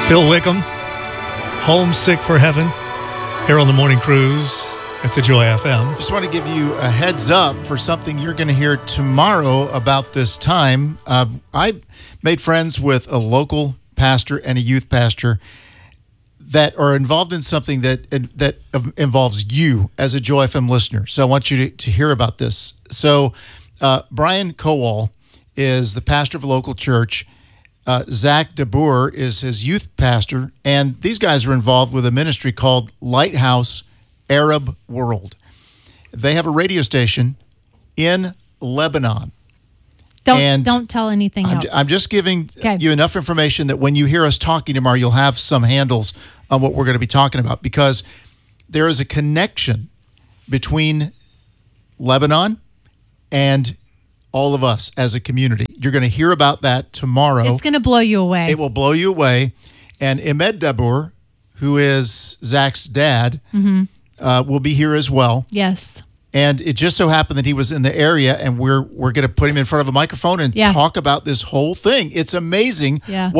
Bill Wickham, Homesick for Heaven, here on the Morning Cruise at the Joy FM. Just want to give you a heads up for something you're going to hear tomorrow about this time. I made friends with a local pastor and a youth pastor that are involved in something that involves you as a Joy FM listener. So I want you to hear about this. So Brian Kowal is the pastor of a local church. Zach DeBoer is his youth pastor, and these guys are involved with a ministry called Lighthouse Arab World. They have a radio station in Lebanon. Don't tell anything else. I'm just giving you enough information that when you hear us talking tomorrow, you'll have some handles on what we're going to be talking about, because there is a connection between Lebanon and all of us as a community. You're going to hear about that tomorrow. It's going to blow you away. It will blow you away. And Ahmed Dabur, who is Zach's dad, will be here as well. Yes. And it just so happened that he was in the area, and we're going to put him in front of a microphone and talk about this whole thing. It's amazing